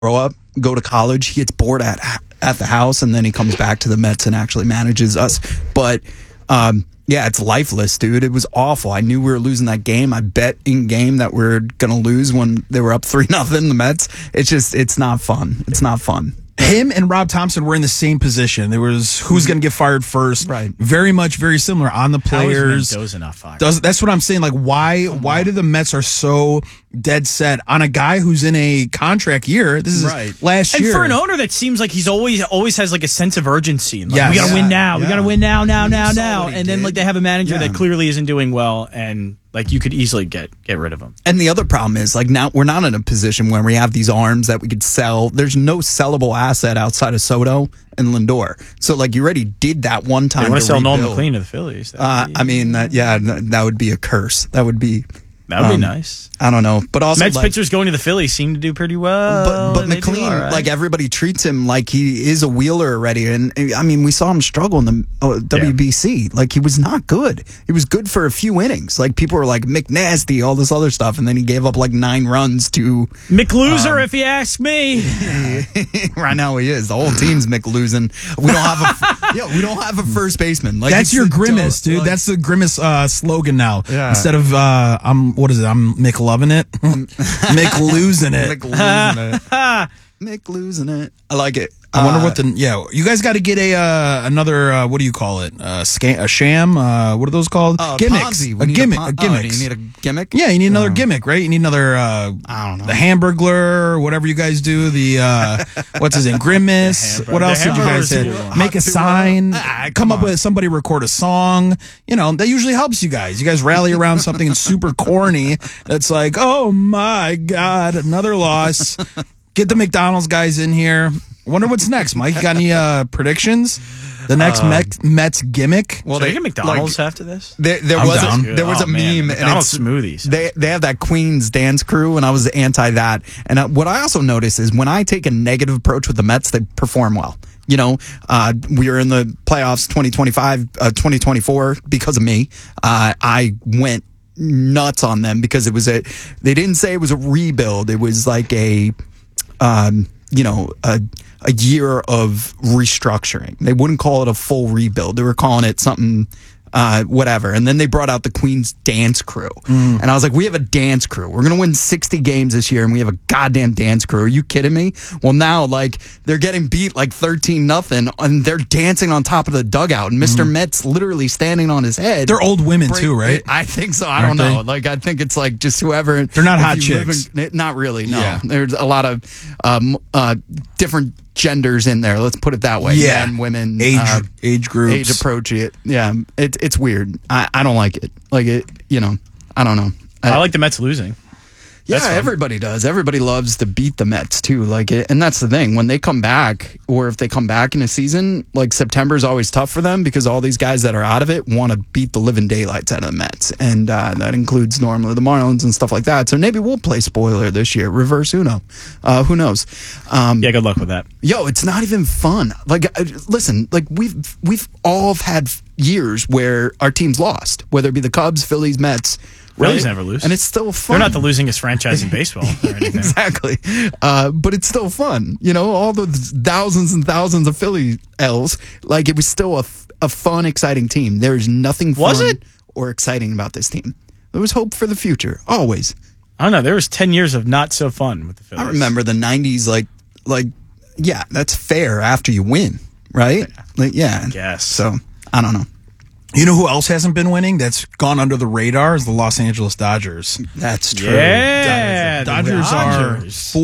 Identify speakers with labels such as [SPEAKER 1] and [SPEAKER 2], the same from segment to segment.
[SPEAKER 1] grow up, go to college. He gets bored at the house, and then he comes back to the Mets and actually manages us. But yeah, it's lifeless, dude. It was awful. I knew we were losing that game. I bet in game that we're gonna lose when they were up 3-0. The Mets. It's not fun. It's not fun.
[SPEAKER 2] Him and Rob Thompson were in the same position. There was who's going to get fired first.
[SPEAKER 1] Right.
[SPEAKER 2] Very similar on the players.
[SPEAKER 3] How is Mendoza not fired?
[SPEAKER 2] That's what I'm saying. Like, why do the Mets are so dead set on a guy who's in a contract year? This is last year.
[SPEAKER 3] And for an owner that seems like he's always has like a sense of urgency. Like,
[SPEAKER 2] yes.
[SPEAKER 3] we got to win now.
[SPEAKER 1] Yeah.
[SPEAKER 3] We got to win now.
[SPEAKER 1] what he
[SPEAKER 3] And then
[SPEAKER 1] did.
[SPEAKER 3] like they have a manager
[SPEAKER 1] Yeah.
[SPEAKER 3] that clearly isn't doing well, and like you could easily get rid of him.
[SPEAKER 1] And the other problem is, like, now we're not in a position where we have these arms that we could sell. There's no sellable asset outside of Soto and Lindor. So, like, you already did that one time.
[SPEAKER 3] They want to sell Nolan
[SPEAKER 1] rebuild.
[SPEAKER 3] McLean to the Phillies.
[SPEAKER 1] I mean, that would be a curse. That would be
[SPEAKER 3] nice.
[SPEAKER 1] I don't know, but also
[SPEAKER 3] Mets
[SPEAKER 1] like,
[SPEAKER 3] pitchers going to the Phillies seem to do pretty well.
[SPEAKER 1] But
[SPEAKER 3] and they do
[SPEAKER 1] McLean,
[SPEAKER 3] all right.
[SPEAKER 1] like everybody treats him like he is a Wheeler already, and I mean, we saw him struggle in the WBC. Like, he was not good. He was good for a few innings. Like, people were like McNasty, all this other stuff, and then he gave up like 9 runs to
[SPEAKER 3] McLoser, if you ask me.
[SPEAKER 1] Right now he is. The whole team's McLosing. We don't have a first baseman. Like,
[SPEAKER 2] That's
[SPEAKER 1] it's
[SPEAKER 2] your
[SPEAKER 1] the
[SPEAKER 2] grimace,
[SPEAKER 1] dope,
[SPEAKER 2] dude.
[SPEAKER 1] like-
[SPEAKER 2] That's the grimace slogan now.
[SPEAKER 1] Yeah.
[SPEAKER 2] Instead of I'm McLovin' it, McLosing it.
[SPEAKER 1] McLosing it. McLosing it. I like it.
[SPEAKER 2] I wonder what you guys got to get another what do you call it? A sham? What are those called? Gimmicks.
[SPEAKER 1] Ponzi.
[SPEAKER 2] A
[SPEAKER 1] We need
[SPEAKER 2] gimmick.
[SPEAKER 1] a
[SPEAKER 2] A
[SPEAKER 1] Pon-
[SPEAKER 2] gimmick.
[SPEAKER 1] you need a gimmick?
[SPEAKER 2] Yeah, you need another gimmick, right? You need another
[SPEAKER 1] I don't know.
[SPEAKER 2] the Hamburglar, whatever you guys do, the what's his name? Grimace. What else did you guys say? Make a sign, come up with somebody record a song. You know, that usually helps you guys. You guys rally around something super corny that's like, "Oh my god, another loss." Get the McDonald's guys in here. Wonder what's next, Mike. You got any predictions? The next Mets gimmick?
[SPEAKER 3] Well, they get McDonald's after this.
[SPEAKER 1] There
[SPEAKER 2] I'm
[SPEAKER 1] was
[SPEAKER 2] down.
[SPEAKER 1] a
[SPEAKER 3] Oh, man,
[SPEAKER 1] meme,
[SPEAKER 3] McDonald's
[SPEAKER 1] and
[SPEAKER 3] smoothies.
[SPEAKER 1] They have that Queen's dance crew, and I was anti that. And what I also notice is when I take a negative approach with the Mets, they perform well. You know, we were in the playoffs 2024 because of me. I went nuts on them because they didn't say it was a rebuild. It was like a year of restructuring. They wouldn't call it a full rebuild. They were calling it something, whatever. And then they brought out the Queen's dance crew. And I was like, we have a dance crew. We're going to win 60 games this year, and we have a goddamn dance crew. Are you kidding me? Well, now, like, they're getting beat like 13-0, and they're dancing on top of the dugout, and Mr. Met's literally standing on his head.
[SPEAKER 2] They're old women too, right?
[SPEAKER 1] I think so. I don't
[SPEAKER 2] Aren't
[SPEAKER 1] know.
[SPEAKER 2] they?
[SPEAKER 1] Like, I think it's like just whoever.
[SPEAKER 2] They're not
[SPEAKER 1] if
[SPEAKER 2] hot
[SPEAKER 1] you live
[SPEAKER 2] chicks.
[SPEAKER 1] not really. No,
[SPEAKER 2] Yeah.
[SPEAKER 1] there's a lot of different genders in there. Let's put it that way.
[SPEAKER 2] Yeah.
[SPEAKER 1] Men, women,
[SPEAKER 2] Age groups.
[SPEAKER 1] age appropriate. Yeah, it's weird. I don't like it. Like it. I don't know.
[SPEAKER 3] I like the Mets losing.
[SPEAKER 1] Yeah,
[SPEAKER 3] That's fun.
[SPEAKER 1] everybody does. Everybody loves to beat the Mets too. Like it, and that's the thing. When they come back, or if they come back in a season, like September is always tough for them because all these guys that are out of it want to beat the living daylights out of the Mets, and that includes normally the Marlins and stuff like that. So maybe we'll play spoiler this year, reverse Uno. Who knows?
[SPEAKER 3] Yeah, good luck with that.
[SPEAKER 1] Yo, it's not even fun. Like, listen, like we've all had years where our teams lost, whether it be the Cubs, Phillies, Mets.
[SPEAKER 3] Phillies
[SPEAKER 1] right?
[SPEAKER 3] never lose.
[SPEAKER 1] And it's still fun.
[SPEAKER 3] They're not the losingest franchise in baseball or anything.
[SPEAKER 1] Exactly. But it's still fun. You know, all those thousands and thousands of Philly L's, like it was still a fun, exciting team. There is nothing fun
[SPEAKER 3] Was it?
[SPEAKER 1] or exciting about this team. There was hope for the future, always.
[SPEAKER 3] I don't know. There was 10 years of not so fun with the Phillies.
[SPEAKER 1] I remember the 90s, like, yeah, that's fair after you win, right? Like, yeah.
[SPEAKER 3] guess.
[SPEAKER 1] So, I don't know.
[SPEAKER 2] You know who else hasn't been winning? That's gone under the radar is the Los Angeles Dodgers.
[SPEAKER 1] That's true.
[SPEAKER 3] Yeah.
[SPEAKER 2] The
[SPEAKER 3] the
[SPEAKER 2] Dodgers are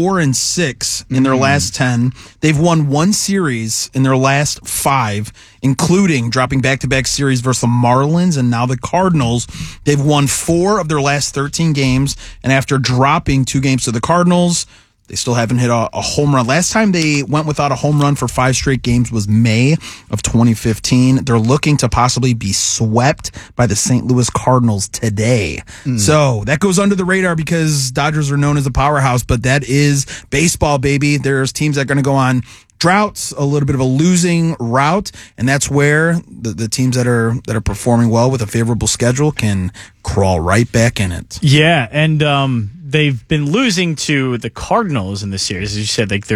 [SPEAKER 2] 4-6 in their last 10. They've won one series in their last 5, including dropping back-to-back series versus the Marlins and now the Cardinals. They've won 4 of their last 13 games, and after dropping 2 games to the Cardinals, they still haven't hit a home run. Last time they went without a home run for 5 straight games was May of 2015. They're looking to possibly be swept by the St. Louis Cardinals today. So that goes under the radar because Dodgers are known as a powerhouse, but that is baseball, baby. There's teams that are going to go on droughts, a little bit of a losing route, and that's where the teams that are performing well with a favorable schedule can crawl right back in it.
[SPEAKER 3] Yeah, and they've been losing to the Cardinals in the series, as you said. Like